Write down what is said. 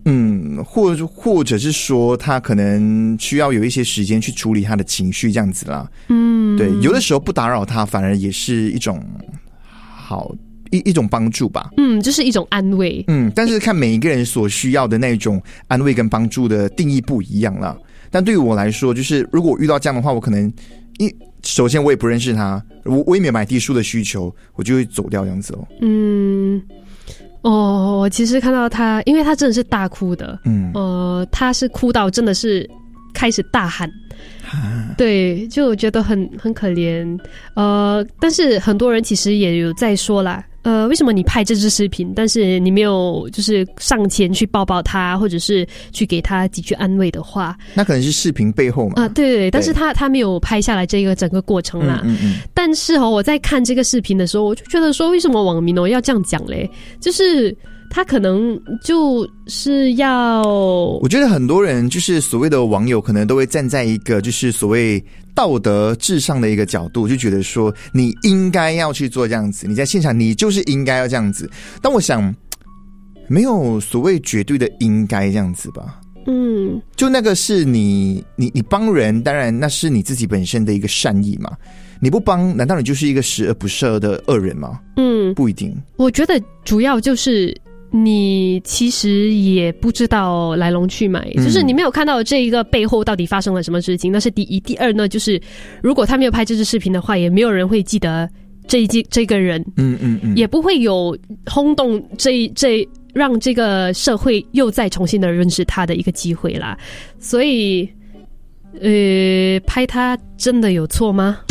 或者是说他可能需要有一些时间去处理他的情绪这样子啦。对，有的时候不打扰他反而也是一种一种帮助吧。 就是一种安慰。 但是看每一个人所需要的那种安慰跟帮助的定义不一样啦。但对于我来说，就是如果我遇到这样的话，我可能首先我也不认识他，我也没有买地书的需求，我就会走掉这样子我其实看到他，因为他真的是大哭的。他是哭到真的是开始大喊。对，就觉得很可怜。但是很多人其实也有在说啦，为什么你拍这支视频，但是你没有就是上前去抱抱他，或者是去给他几句安慰的话？ 那可能是视频背后嘛。 对，但是他没有拍下来这个整个过程啦。但是我在看这个视频的时候，我就觉得说，为什么网民要这样讲嘞？就是他可能就是要， 我觉得很多人就是所谓的网友，可能都会站在一个就是所谓道德至上的一个角度，就觉得说你应该要去做这样子，你在现场你就是应该要这样子。但我想没有所谓绝对的应该这样子吧。就那个是你帮人，当然那是你自己本身的一个善意嘛。你不帮，难道你就是一个十恶不赦的恶人吗？不一定。我觉得主要就是你其实也不知道来龙去脉，就是你没有看到这一个背后到底发生了什么事情，那是第一。第二呢，就是如果他没有拍这支视频的话，也没有人会记得这个人，也不会有轰动让这个社会又再重新的认识他的一个机会啦。所以拍他真的有错吗？